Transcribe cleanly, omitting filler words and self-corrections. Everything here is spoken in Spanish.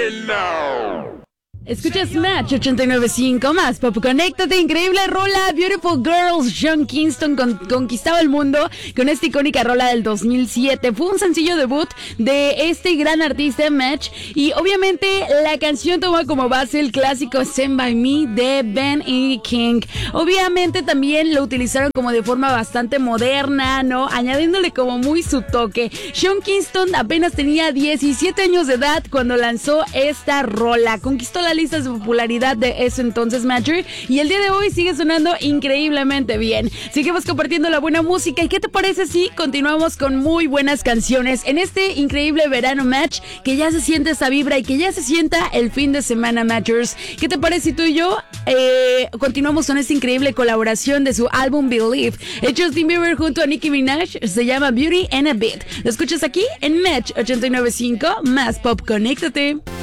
Escuchas Match 89.5 más Pop. Conéctate, increíble rola. Beautiful Girls. Sean Kingston conquistaba el mundo con esta icónica rola del 2007. Fue un sencillo debut de este gran artista Match. Y obviamente la canción toma como base el clásico Stand By Me de Ben E. King. Obviamente también lo utilizaron como de forma bastante moderna, ¿no? Añadiéndole como muy su toque. Sean Kingston apenas tenía 17 años de edad cuando lanzó esta rola. Conquistó la listas de popularidad de ese entonces Matcher y el día de hoy sigue sonando increíblemente bien. Seguimos compartiendo la buena música y ¿qué te parece si continuamos con muy buenas canciones en este increíble verano Match, que ya se siente esa vibra y que ya se sienta el fin de semana Matchers? ¿Qué te parece si tú y yo continuamos con esta increíble colaboración de su álbum Believe? Justin Bieber junto a Nicki Minaj, se llama Beauty and a Beat. Lo escuchas aquí en Match 89.5 más Pop. Conéctate.